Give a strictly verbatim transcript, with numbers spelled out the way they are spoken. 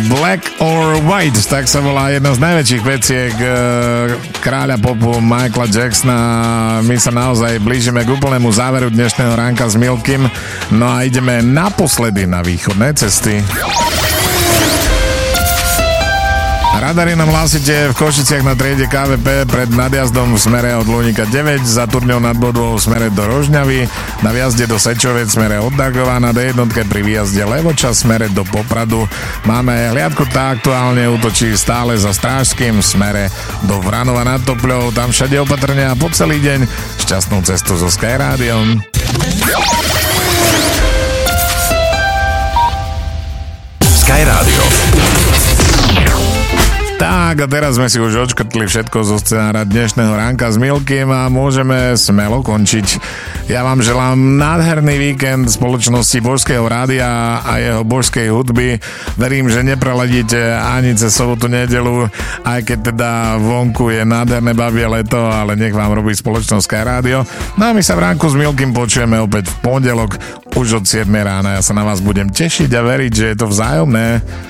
Black or White, tak sa volá jedna z najväčších veciek e, kráľa popu Michaela Jacksona. My sa naozaj blížime k úplnému záveru dnešného ránka s Milkym. No a ideme naposledy na východné cesty. Radary nám hlásite v Košiciach na triede ká vé pé pred nadjazdom v smere od Luníka deväť, za turňou nad Bodvou v smere do Rožňavy, na viazde do Sečovec v smere od Dagova, na dé jedna pri výjazde Levoča v smere do Popradu. Máme hliadku, tá aktuálne útočí stále za Strážským v smere do Vranova nad Topľou, tam všade opatrne a po celý deň šťastnú cestu so Sky Rádiom. Sky Rádio. Tak a teraz sme si už odškrtli všetko zo scenára dnešného ránka s Milkym a môžeme smelo končiť. Ja vám želám nádherný víkend spoločnosti Božského rádia a jeho božskej hudby. Verím, že nepreladíte ani cez sobotu, nedeľu, aj keď teda vonku je nádherné babie leto, ale nech vám robí spoločnosť Sky Rádio. No a my sa v ránku s Milkym počujeme opäť v pondelok už od siedmej rána. Ja sa na vás budem tešiť a veriť, že je to vzájomné.